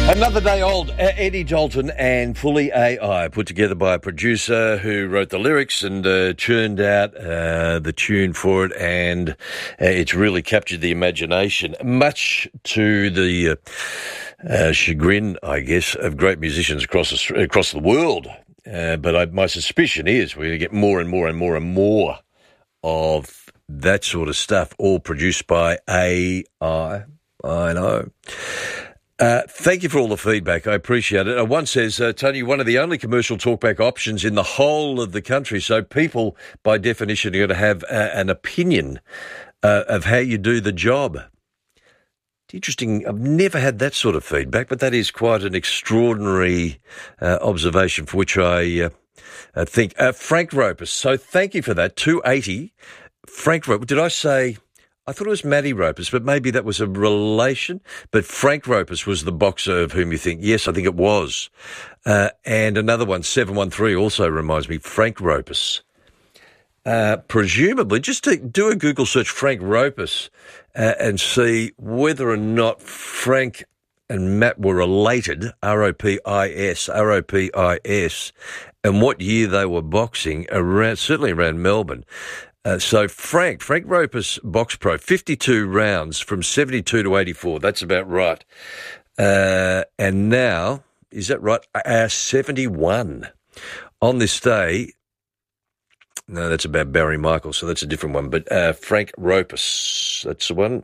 Another day old, Eddie Dalton and Fully AI, put together by a producer who wrote the lyrics and churned out the tune for it, and it's really captured the imagination, much to the chagrin, I guess, of great musicians across the world. But my suspicion is we're going to get more and more and more and more of that sort of stuff, all produced by AI. I know. Thank you for all the feedback. I appreciate it. One says, Tony, one of the only commercial talkback options in the whole of the country, so people, by definition, are going to have an opinion of how you do the job. Interesting. I've never had that sort of feedback, but that is quite an extraordinary observation for which I think. Frank Ropus, so thank you for that. 280. Frank Ropus, did I say... I thought it was Matty Ropus, but maybe that was a relation. But Frank Ropus was the boxer of whom you think. Yes, I think it was. And another one, 713, also reminds me, Frank Ropus. Presumably, just to do a Google search, Frank Ropus, and see whether or not Frank and Matt were related, R-O-P-I-S, and what year they were boxing, certainly around Melbourne. So Frank Ropus, Box Pro, 52 rounds from 72 to 84. That's about right. And now, is that right? 71. On this day, no, that's about Barry Michael, so that's a different one. But Frank Ropus, that's the one.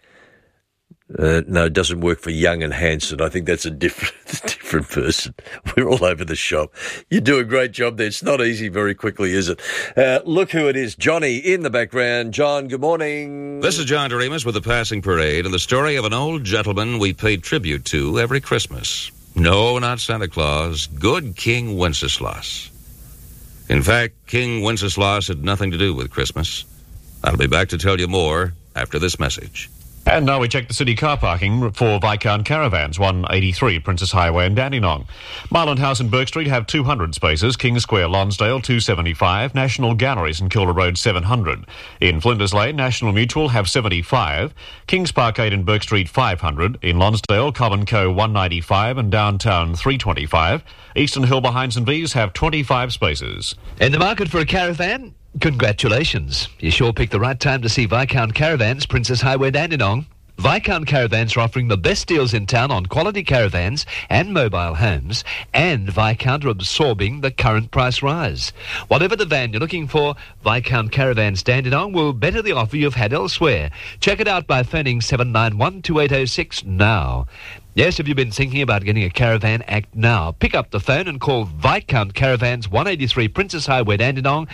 No, it doesn't work for Young and Hanson. I think that's a different person. We're all over the shop. You do a great job there. It's not easy very quickly, is it? Look who it is. Johnny in the background. John, good morning. This is John Doremus with the Passing Parade and the story of an old gentleman we pay tribute to every Christmas. No, not Santa Claus. Good King Wenceslas. In fact, King Wenceslas had nothing to do with Christmas. I'll be back to tell you more after this message. And now we check the city car parking for Viscount Caravans, 183 Princess Highway in Dandenong. Marland House and Burke Street have 200 spaces, King Square, Lonsdale, 275, National Galleries in Kilda Road, 700. In Flinders Lane, National Mutual have 75, Kings Parkade in Burke Street, 500. In Lonsdale, Cobb & Co, 195 and Downtown, 325. Eastern Hill behind St V's have 25 spaces. In the market for a caravan? Congratulations. You sure picked the right time to see Viscount Caravans, Princess Highway, Dandenong. Viscount Caravans are offering the best deals in town on quality caravans and mobile homes, and Viscount are absorbing the current price rise. Whatever the van you're looking for, Viscount Caravans Dandenong will better the offer you've had elsewhere. Check it out by phoning 791-2806 now. Yes, if you've been thinking about getting a caravan, act now. Pick up the phone and call Viscount Caravans, 183 Princess Highway, Dandenong,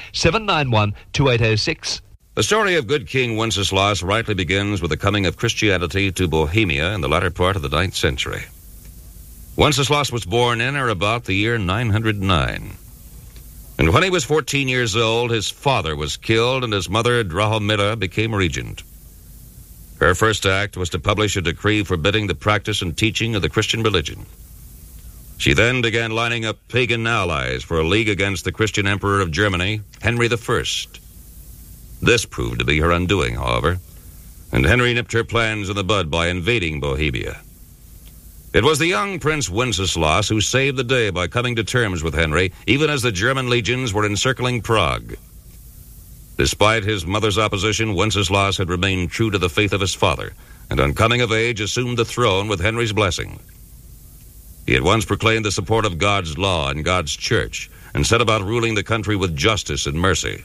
791-2806. The story of good King Wenceslas rightly begins with the coming of Christianity to Bohemia in the latter part of the 9th century. Wenceslas was born in or about the year 909. And when he was 14 years old, his father was killed and his mother, Drahomira, became regent. Her first act was to publish a decree forbidding the practice and teaching of the Christian religion. She then began lining up pagan allies for a league against the Christian emperor of Germany, Henry I. This proved to be her undoing, however, and Henry nipped her plans in the bud by invading Bohemia. It was the young Prince Wenceslas who saved the day by coming to terms with Henry, even as the German legions were encircling Prague. Despite his mother's opposition, Wenceslas had remained true to the faith of his father, and on coming of age assumed the throne with Henry's blessing. He at once proclaimed the support of God's law and God's church, and set about ruling the country with justice and mercy.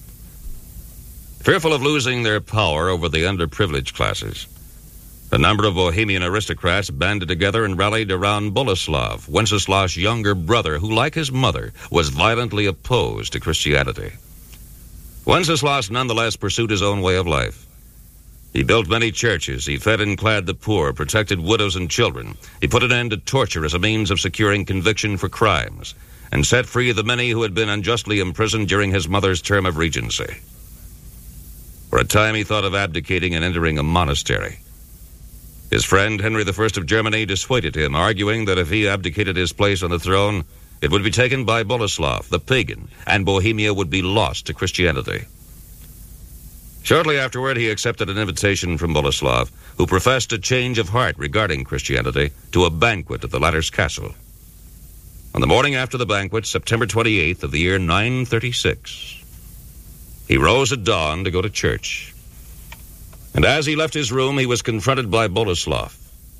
Fearful of losing their power over the underprivileged classes, a number of Bohemian aristocrats banded together and rallied around Boleslav, Wenceslas' younger brother, who, like his mother, was violently opposed to Christianity. Wenceslas nonetheless pursued his own way of life. He built many churches, he fed and clad the poor, protected widows and children. He put an end to torture as a means of securing conviction for crimes, and set free the many who had been unjustly imprisoned during his mother's term of regency. For a time he thought of abdicating and entering a monastery. His friend Henry I of Germany dissuaded him, arguing that if he abdicated his place on the throne, it would be taken by Boleslav, the pagan, and Bohemia would be lost to Christianity. Shortly afterward, he accepted an invitation from Boleslav, who professed a change of heart regarding Christianity, to a banquet at the latter's castle. On the morning after the banquet, September 28th of the year 936, he rose at dawn to go to church. And as he left his room, he was confronted by Boleslav.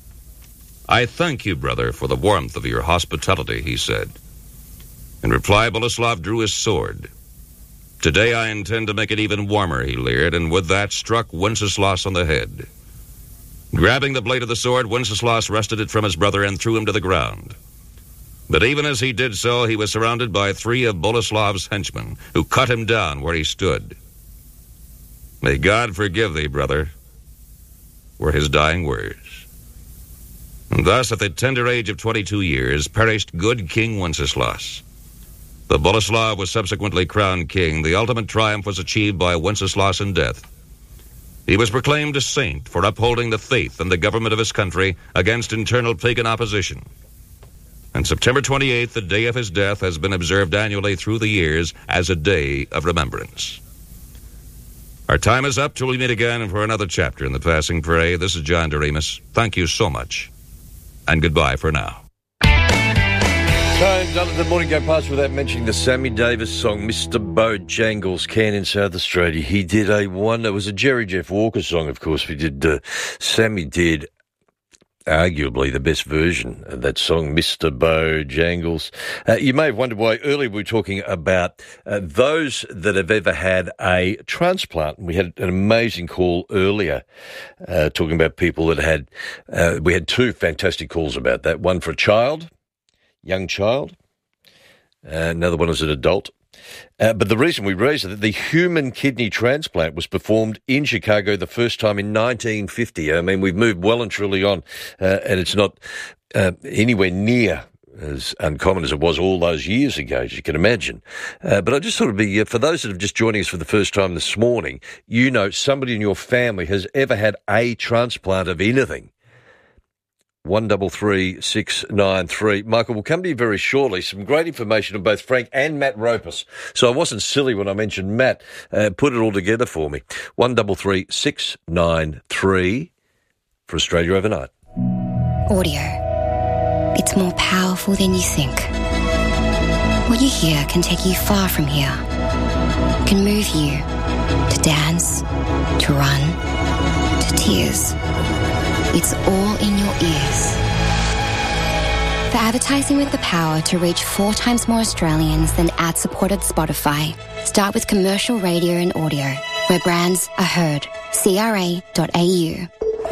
"I thank you, brother, for the warmth of your hospitality," he said. In reply, Boleslav drew his sword. "Today I intend to make it even warmer," he leered, and with that struck Wenceslas on the head. Grabbing the blade of the sword, Wenceslas wrested it from his brother and threw him to the ground. But even as he did so, he was surrounded by 3 of Boleslav's henchmen, who cut him down where he stood. "May God forgive thee, brother," were his dying words. And thus, at the tender age of 22 years, perished good King Wenceslas. Though Boleslav was subsequently crowned king, the ultimate triumph was achieved by Wenceslas in death. He was proclaimed a saint for upholding the faith and the government of his country against internal pagan opposition. And September 28th, the day of his death, has been observed annually through the years as a day of remembrance. Our time is up till we meet again for another chapter in The Passing Prey. This is John Doremus. Thank you so much, and goodbye for now. So, none of the morning go past without mentioning the Sammy Davis song, Mr. Bojangles, Cairn in South Australia. He did a wonder. It was a Jerry Jeff Walker song, of course. Sammy did arguably the best version of that song, Mr. Bojangles. You may have wondered why earlier we were talking about those that have ever had a transplant. We had an amazing call earlier talking about people that had, we had 2 fantastic calls about that. One for a child, young child, another one as an adult. But the reason we raised it, the human kidney transplant was performed in Chicago the first time in 1950. I mean, we've moved well and truly on, and it's not anywhere near as uncommon as it was all those years ago, as you can imagine. But I just thought it'd be, for those that have just joining us for the first time this morning, you know somebody in your family has ever had a transplant of anything. 133693. Michael, we'll come to you very shortly. Some great information on both Frank and Matt Ropus. So I wasn't silly when I mentioned Matt. Put it all together for me. 133693 for Australia Overnight. Audio. It's more powerful than you think. What you hear can take you far from here. Can move you to dance, to run, to tears. It's all in your ears. For advertising with the power to reach 4 times more Australians than ad-supported Spotify, start with commercial radio and audio, where brands are heard. CRA.au.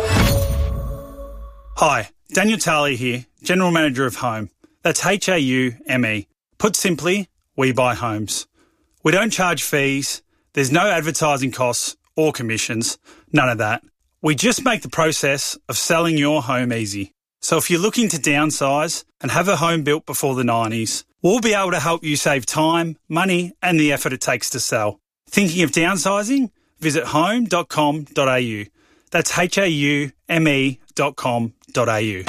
Hi, Daniel Tarley here, General Manager of Home. That's HAUME. Put simply, we buy homes. We don't charge fees, there's no advertising costs or commissions, none of that. We just make the process of selling your home easy. So if you're looking to downsize and have a home built before the 90s, we'll be able to help you save time, money and the effort it takes to sell. Thinking of downsizing? Visit home.com.au. That's HAUME.com.au.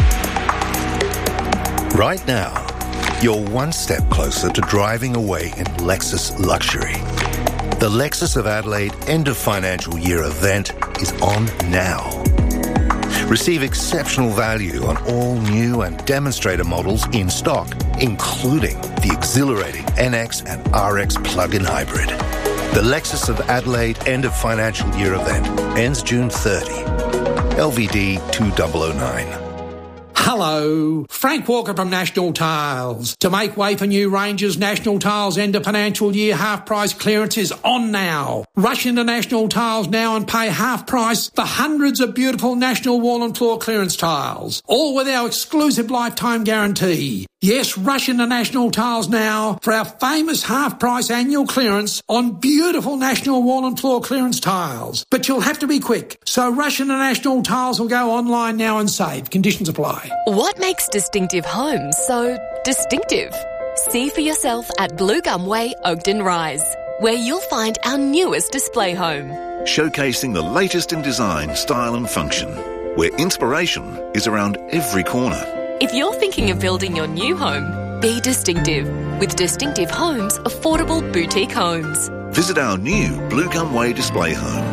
Right now, you're one step closer to driving away in Lexus luxury. The Lexus of Adelaide end of financial year event is on now. Receive exceptional value on all new and demonstrator models in stock, including the exhilarating NX and RX plug-in hybrid. The Lexus of Adelaide end of financial year event ends June 30. LVD 2009. Hello, Frank Walker from National Tiles. To make way for new ranges, National Tiles end of financial year half price clearance is on now. Rush into National Tiles now and pay half price for hundreds of beautiful National wall and floor clearance tiles, all with our exclusive lifetime guarantee. Yes, rush into National Tiles now for our famous half price annual clearance on beautiful National wall and floor clearance tiles. But you'll have to be quick, so rush into National Tiles or go online now and save. Conditions apply. What makes distinctive homes so distinctive? See for yourself at Blue Gum Way, Oakden Rise, where you'll find our newest display home. Showcasing the latest in design, style and function, where inspiration is around every corner. If you're thinking of building your new home, be distinctive with Distinctive Homes Affordable Boutique Homes. Visit our new Blue Gum Way display home.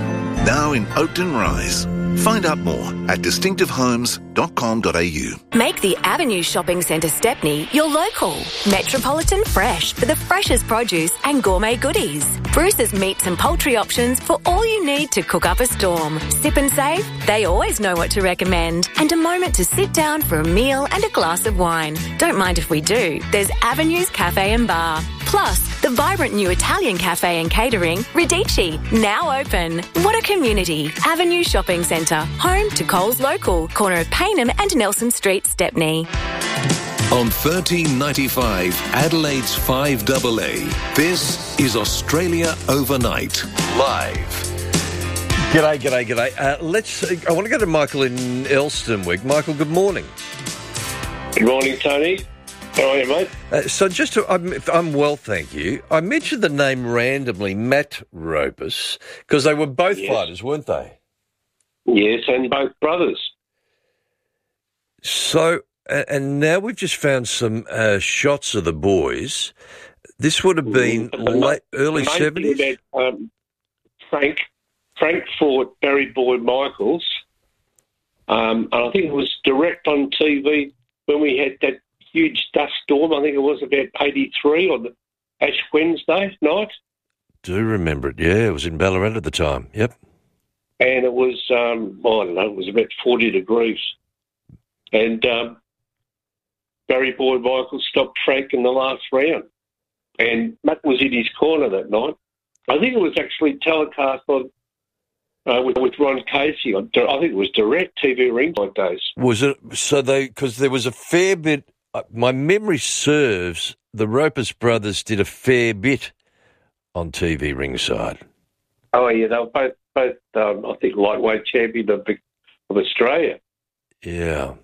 Now in Oakden Rise. Find out more at distinctivehomes.com.au. Make the Avenue Shopping Centre Stepney your local. Metropolitan Fresh for the freshest produce and gourmet goodies. Bruce's meats and poultry options for all you need to cook up a storm. Sip and save? They always know what to recommend. And a moment to sit down for a meal and a glass of wine. Don't mind if we do. There's Avenue's Cafe and Bar. Plus, the vibrant new Italian cafe and catering, Radici, now open. What a community. Avenue Shopping Centre, home to Coles Local, corner of Paynham and Nelson Street, Stepney. On 1395 Adelaide's 5AA, this is Australia Overnight, live. G'day. I want to go to Michael in Elsternwick. Michael, good morning. Good morning, Tony. How are you, mate? I'm well, thank you. I mentioned the name randomly, Matt Ropus, because they were both fighters, weren't they? Yes, and both brothers. So, and now we've just found some shots of the boys. This would have been early 70s? Frank fought Barry Boyd Michaels, and I think it was direct on TV when we had that huge dust storm. I think it was about 83 on the Ash Wednesday night. Do remember it, yeah. It was in Ballarat at the time, yep. And it was, I don't know, it was about 40 degrees. And Barry Boyd Michaels stopped Frank in the last round. And Matt was in his corner that night. I think it was actually telecast on with Ron Casey. I think it was direct TV ringside days. Was it? So because there was a fair bit. My memory serves, the Ropus brothers did a fair bit on TV ringside. Oh yeah, they were both I think lightweight champion of Australia. Yeah.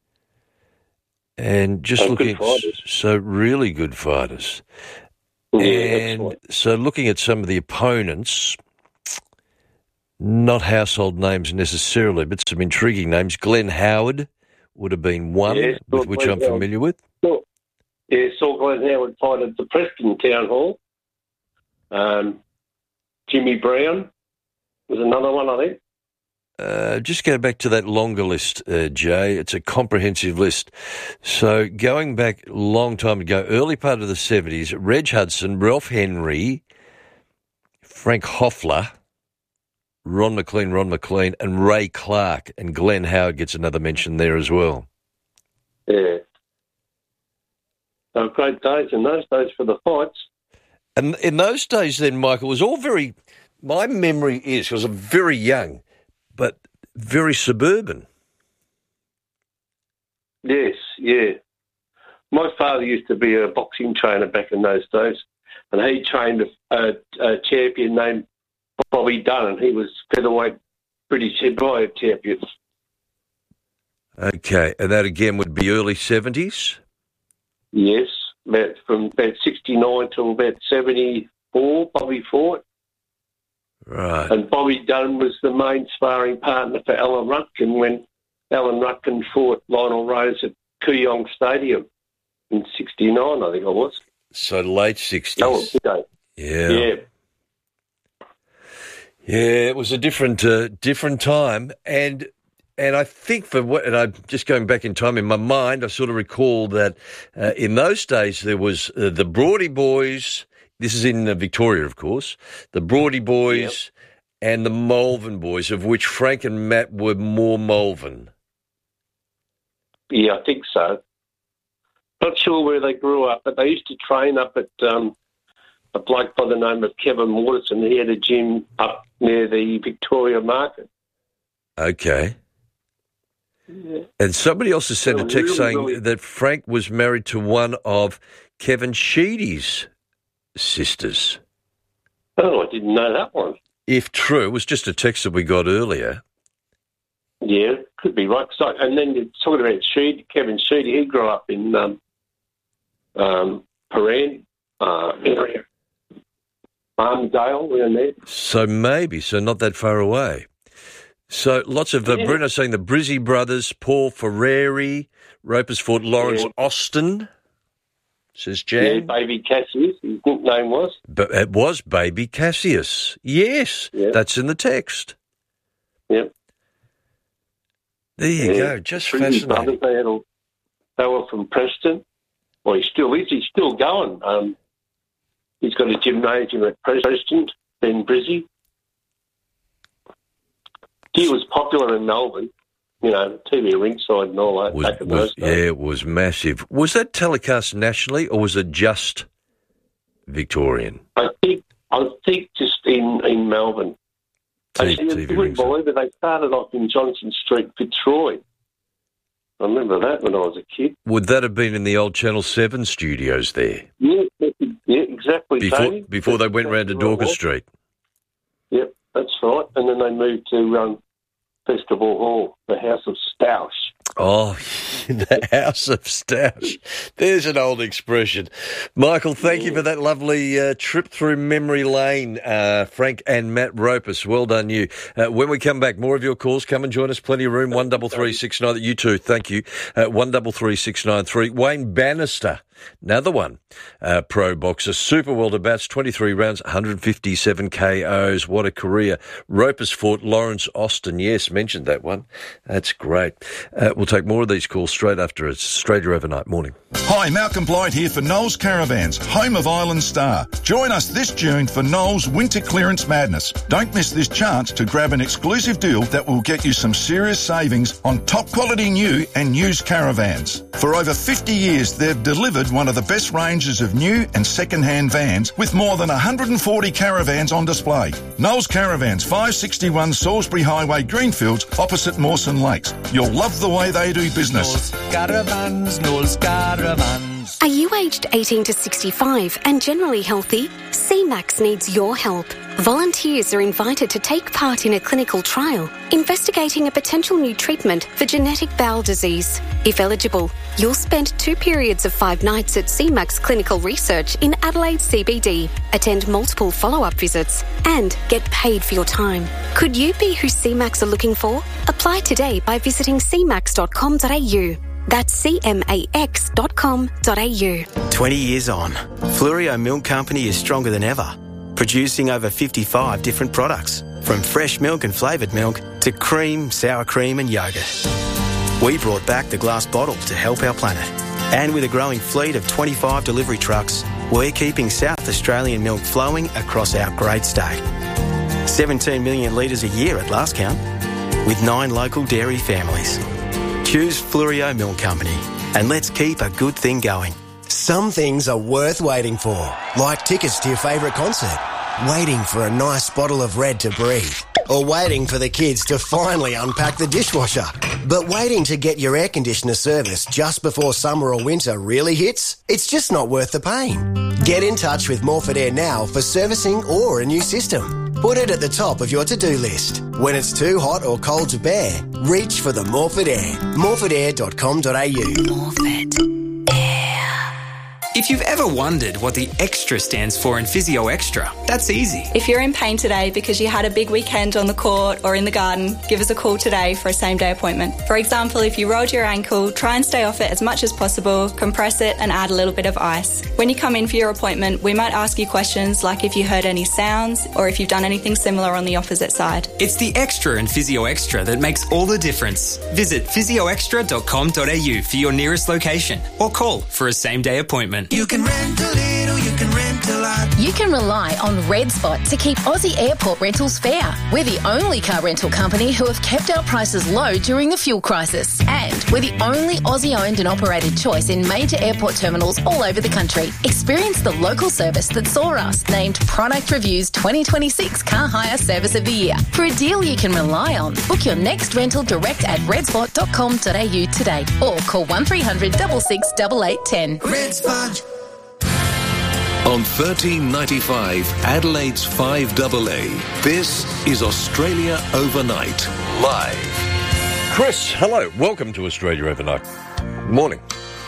And just looking, so really good fighters. Yeah, and so looking at some of the opponents, not household names necessarily, but some intriguing names. Glenn Howard would have been one, with which I'm familiar with. Yeah, saw Glenn Howard fight at the Preston Town Hall. Jimmy Brown was another one, I think. Just go back to that longer list, Jay. It's a comprehensive list. So going back a long time ago, early part of the 70s, Reg Hudson, Ralph Henry, Frank Hoffler, Ron McLean, and Ray Clark, and Glenn Howard gets another mention there as well. Yeah. They were great days in those days for the fights. And in those days then, Michael, it was all very, my memory is, because I'm very young, but very suburban. Yes, yeah. My father used to be a boxing trainer back in those days, and he trained a champion named Bobby Dunn, and he was featherweight British heavyweight champion. Okay, and that again would be early 70s? Yes, from about 69 till about 74, Bobby fought. Right. And Bobby Dunn was the main sparring partner for Alan Rutkin when Alan Rutkin fought Lionel Rose at Kooyong Stadium in 69, I think it was. So late 60s. Oh, yeah. Yeah, it was a different time, and I think and I'm just going back in time in my mind, I sort of recall that in those days there was the Broady Boys. This is in Victoria, of course. The Broady Boys and the Malvern Boys, of which Frank and Matt were more Malvern. Yeah, I think so. Not sure where they grew up, but they used to train up at a bloke by the name of Kevin Waterson. He had a gym up near the Victoria Market. Okay. Yeah. And somebody else has sent a text saying that Frank was married to one of Kevin Sheedy's sisters. Oh, I didn't know that one. If true, it was just a text that we got earlier. Yeah, could be right. So, and then you're talking about Kevin Sheedy. He grew up in Paran area. Armdale, around there. So maybe, not that far away. So lots of Bruno saying the Brizzy brothers, Paul Ferrari, Ropus fought Lawrence Austin, says Jan. Yeah, Baby Cassius, his nickname was. But it was Baby Cassius. Yes, that's in the text. Yep. There you go. Just fascinating. They were from Preston. Well, he still is. He's still going. He's got a gymnasium at Preston, Ben Brizzy. He was popular in Melbourne. You know, TV ringside and all that. Back in those days. Yeah, it was massive. Was that telecast nationally, or was it just Victorian? I think just in Melbourne. TV you wouldn't believe it. They started off in Johnson Street, Fitzroy. I remember that when I was a kid. Would that have been in the old Channel 7 studios there? Yeah, exactly. Before they went round to Dorcas Street? Yep, that's right. And then they moved to Festival Hall, the House of Stoush. Oh, the House of Stoush. There's an old expression. Michael, thank you for that lovely trip through memory lane, Frank and Matt Ropus. Well done, you. When we come back, more of your calls. Come and join us. Plenty of room. 133693. You too. Thank you. 133693. Wayne Bannister. Another one, pro boxer, super welter bats, 23 rounds, 157 KOs. What a career. Ropus fought Lawrence Austin. Yes, mentioned that one. That's great. We'll take more of these calls straight after it's Australia Overnight. Morning. Hi, Malcolm Blight here for Knowles Caravans, home of Island Star. Join us this June for Knowles Winter Clearance Madness. Don't miss this chance to grab an exclusive deal that will get you some serious savings on top quality new and used caravans. For over 50 years, they've delivered one of the best ranges of new and second-hand vans with more than 140 caravans on display. Knowles Caravans, 561 Salisbury Highway, Greenfields, opposite Mawson Lakes. You'll love the way they do business. Knowles Caravans. Are you aged 18 to 65 and generally healthy? CMAX needs your help. Volunteers are invited to take part in a clinical trial investigating a potential new treatment for genetic bowel disease. If eligible, you'll spend 2 periods of 5 nights at CMAX Clinical Research in Adelaide CBD, attend multiple follow-up visits, and get paid for your time. Could you be who CMAX are looking for? Apply today by visiting cmax.com.au. That's cmax.com.au. 20 years on, Fluorio Milk Company is stronger than ever, producing over 55 different products, from fresh milk and flavoured milk to cream, sour cream and yoghurt. We brought back the glass bottle to help our planet. And with a growing fleet of 25 delivery trucks, we're keeping South Australian milk flowing across our great state. 17 million litres a year at last count, with 9 local dairy families. Choose Fluorio Milk Company, and let's keep a good thing going. Some things are worth waiting for, like tickets to your favourite concert, waiting for a nice bottle of Red to breathe, or waiting for the kids to finally unpack the dishwasher. But waiting to get your air conditioner serviced just before summer or winter really hits? It's just not worth the pain. Get in touch with Morford Air now for servicing or a new system. Put it at the top of your to-do list. When it's too hot or cold to bear, reach for the Morford Air. morfordair.com.au. Morford. If you've ever wondered what the extra stands for in Physio Extra, that's easy. If you're in pain today because you had a big weekend on the court or in the garden, give us a call today for a same-day appointment. For example, if you rolled your ankle, try and stay off it as much as possible, compress it and add a little bit of ice. When you come in for your appointment, we might ask you questions like if you heard any sounds or if you've done anything similar on the opposite side. It's the extra in Physio Extra that makes all the difference. Visit physioextra.com.au for your nearest location or call for a same-day appointment. You can rent a little, you can rent a lot. You can rely on Red Spot to keep Aussie airport rentals fair. We're the only car rental company who have kept our prices low during the fuel crisis. And we're the only Aussie-owned and operated choice in major airport terminals all over the country. Experience the local service that saw us named Product Review's 2026 Car Hire Service of the Year. For a deal you can rely on, book your next rental direct at redspot.com.au today or call 1300 66 8810. Red Spot. On 1395 Adelaide's 5AA, this is Australia Overnight, live. Chris, hello. Welcome to Australia Overnight. Morning.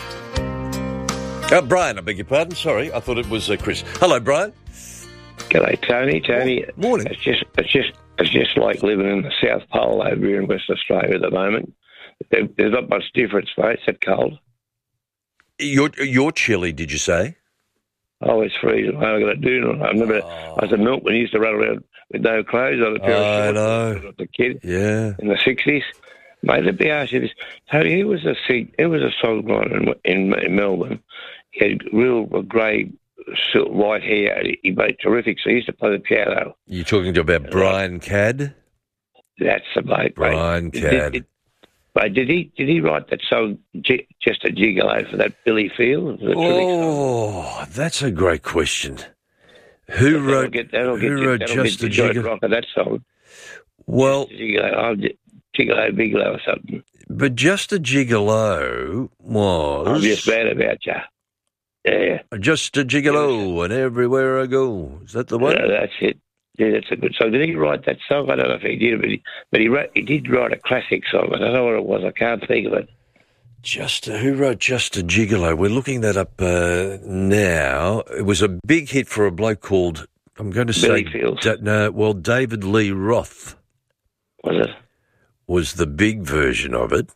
Brian, I beg your pardon. Sorry, I thought it was Chris. Hello, Brian. G'day, Tony. Morning. It's just like living in the South Pole over here in West Australia at the moment. There's not much difference, mate. It's that cold. You're chilly, did you say? Oh, it's freezing. I got to do. I remember as a milkman, he used to run around with no clothes on, a pair of shorts. I know. The kid. Yeah. In the 60s. Mate, let me ask you this. Tony, he was a songwriter in Melbourne. He had real grey, white hair. He made terrific. So he used to play the piano. You're talking about Brian Cadd? That's the bloke, Brian Cadd. Did he write that song, Just a Gigolo, for that Billy Field? Oh, that's a great question. Who wrote Just a Gigolo? That song. Well, Gigolo Bigolo or something. But Just a Gigolo was... I'm just mad about you. Yeah. Just a Gigolo, and everywhere I go. Is that the one? Yeah, that's it. Yeah, that's a good song. Did he write that song? I don't know if he did, but he did write a classic song. I don't know what it was. I can't think of it. Who wrote Just a Gigolo? We're looking that up now. It was a big hit for a bloke called, I'm going to say... Billy Fields. David Lee Roth. Was it? Was the big version of it.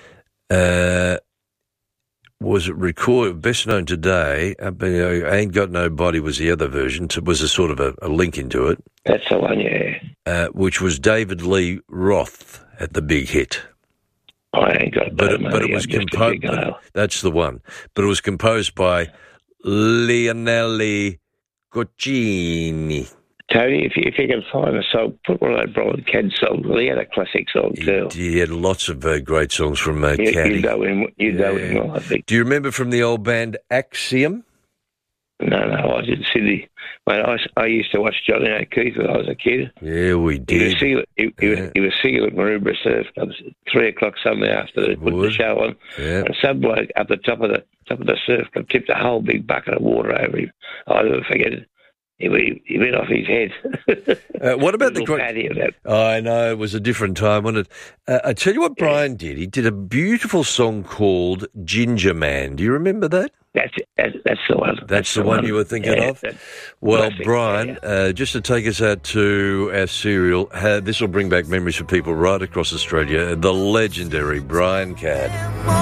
Was it recorded, best known today, Ain't Got No Body was the other version, was a sort of a link into it. That's the one, yeah. Which was David Lee Roth at the big hit. I ain't got no money, but it was composed. That's the one. But it was composed by Lionel Coccini. Tony, if you can find a song, put one of those Brian Cadd songs. Well, he had a classic song too. He had lots of great songs from Cadd. You know him, I think. Do you remember from the old band Axiom? No, I didn't see the... Mate, I used to watch Johnny O'Keefe when I was a kid. Yeah, we did. He was singing at Maroubra Surf Club at 3 o'clock Sunday afternoon, put the show on, and some bloke up the top of the surf club tipped a whole big bucket of water over him. I'll never forget it. He went off his head. What about the great... I know, it was a different time, wasn't it? I tell you what Brian did. He did a beautiful song called Ginger Man. Do you remember that? That's the one. That's the one you were thinking of? Well, Brian, just to take us out to our serial, this will bring back memories for people right across Australia, the legendary Brian Cadd.